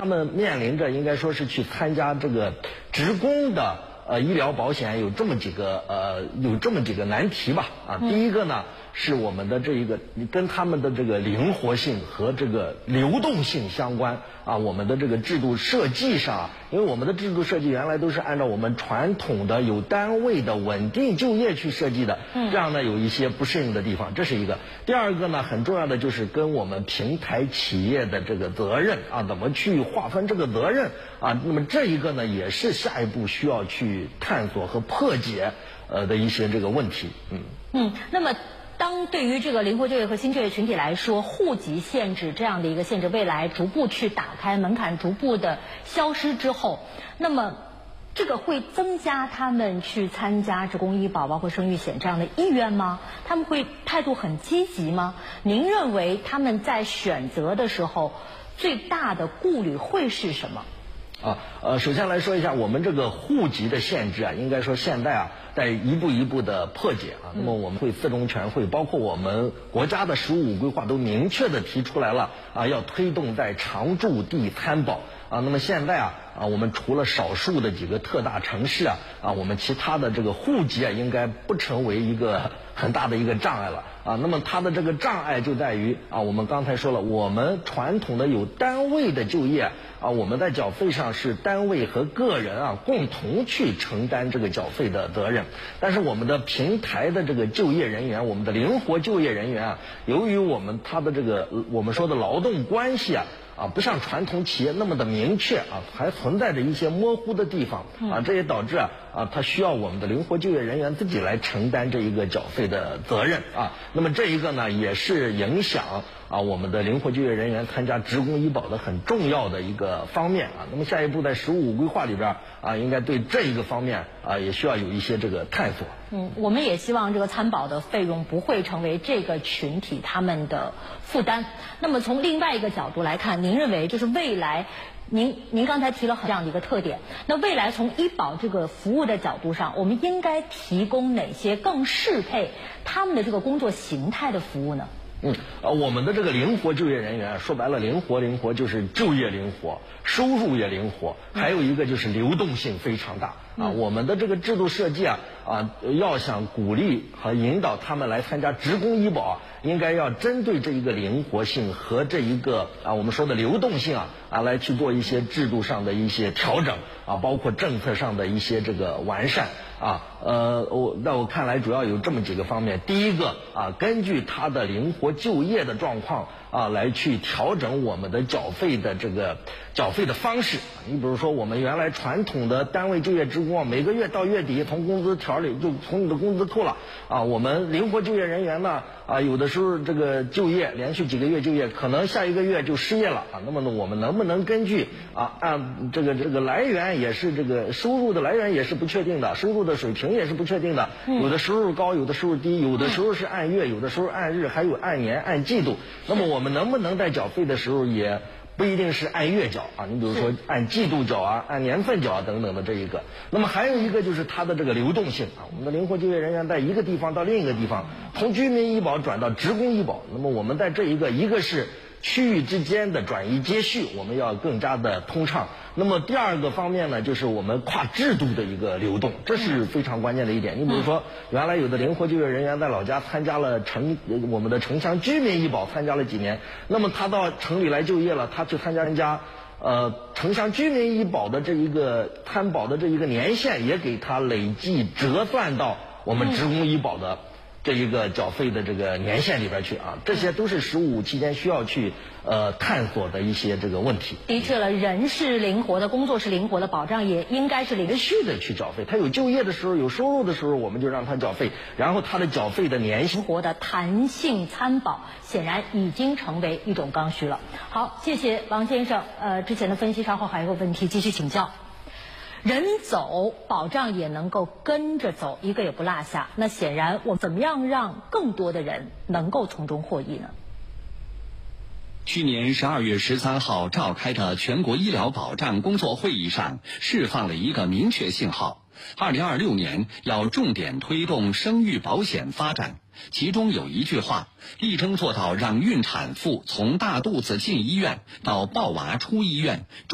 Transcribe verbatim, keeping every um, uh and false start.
们面临着应该说是去参加这个职工的呃医疗保险有这么几个呃有这么几个难题吧啊，第一个呢是我们的这一个跟他们的这个灵活性和这个流动性相关啊，我们的这个制度设计上啊，因为我们的制度设计原来都是按照我们传统的有单位的稳定就业去设计的，这样呢有一些不适应的地方，这是一个。第二个呢，很重要的就是跟我们平台企业的这个责任啊，怎么去划分这个责任啊，那么这一个呢也是下一步需要去探索和破解呃的一些这个问题。嗯嗯，那么当对于这个灵活就业和新就业群体来说，户籍限制这样的一个限制未来逐步去打开，门槛逐步的消失之后，那么这个会增加他们去参加职工医保包括生育险这样的意愿吗？他们会态度很积极吗？您认为他们在选择的时候最大的顾虑会是什么？ 啊，呃，首先来说一下我们这个户籍的限制啊，应该说现在啊在一步一步的破解啊。那么我们会四中全会，包括我们国家的“十五五”规划都明确的提出来了啊，要推动在常住地参保啊。那么现在啊啊，我们除了少数的几个特大城市啊啊，我们其他的这个户籍啊，应该不成为一个很大的一个障碍了啊。那么它的这个障碍就在于啊，我们刚才说了，我们传统的有单位的就业啊，我们在缴费上是单位和个人啊共同去承担这个缴费的责任，但是我们的平台的这个就业人员，我们的灵活就业人员啊，由于我们他的这个我们说的劳动关系啊。啊，不像传统企业那么的明确啊，还存在着一些模糊的地方啊，这也导致啊啊，它需要我们的灵活就业人员自己来承担这一个缴费的责任啊。那么这一个呢，也是影响啊我们的灵活就业人员参加职工医保的很重要的一个方面啊。那么下一步在“十五五”规划里边啊，应该对这一个方面啊，也需要有一些这个探索。 嗯，我们也希望这个参保的费用不会成为这个群体他们的负担。那么从另外一个角度来看，您认为就是未来，您您刚才提了这样的一个特点，那未来从医保这个服务的角度上，我们应该提供哪些更适配他们的这个工作形态的服务呢？ 嗯，呃，我们的这个灵活就业人员，说白了，灵活灵活就是就业灵活，收入也灵活，还有一个就是流动性非常大啊。我们的这个制度设计啊啊，要想鼓励和引导他们来参加职工医保，应该要针对这一个灵活性和这一个啊我们说的流动性啊啊来去做一些制度上的一些调整啊，包括政策上的一些这个完善啊。呃，我在我看来主要有这么几个方面。第一个啊，根据他的灵活就业的状况啊，来去调整我们的缴费的这个缴费的方式。你比如说，我们原来传统的单位就业职工，每个月到月底从工资条里就从你的工资扣了啊。我们灵活就业人员呢啊，有的时候这个就业连续几个月就业，可能下一个月就失业了啊。那么呢，我们能不能根据啊按这个这个来源也是这个收入的来源也是不确定的，收入的水平也是不确定的，有的收入高，有的收入低，有的时候是按月，有的时候按日，还有按年、按季度。那么我们能不能在缴费的时候也不一定是按月缴啊？你比如说按季度缴啊，按年份缴啊等等的这一个。那么还有一个就是它的这个流动性啊，我们的灵活就业人员在一个地方到另一个地方，从居民医保转到职工医保，那么我们在这一个一个是区域之间的转移接续，我们要更加的通畅。那么第二个方面呢，就是我们跨制度的一个流动，这是非常关键的一点。你比如说，原来有的灵活就业人员在老家参加了城我们的城乡居民医保，参加了几年，那么他到城里来就业了，他去参加人家呃城乡居民医保的这一个参保的这一个年限，也给他累计折算到我们职工医保的这一个缴费的这个年限里边去啊，这些都是“十五五”期间需要去呃探索的一些这个问题。 的确了，人是灵活的，工作是灵活的，保障也应该是连续的去缴费。他有就业的时候，有收入的时候，我们就让他缴费，然后他的缴费的年限。 灵活的弹性参保显然已经成为一种刚需了。好，谢谢王先生，呃，之前的分析，稍后还有一个问题继续请教。人走，保障也能够跟着走，一个也不落下。那显然，我怎么样让更多的人能够从中获益呢？ 去年十二月十三号召开的全国医疗保障工作会议上，释放了一个明确信号：二零二六年要重点推动生育保险发展。其中有一句话，力争做到让孕产妇从大肚子进医院到抱娃出医院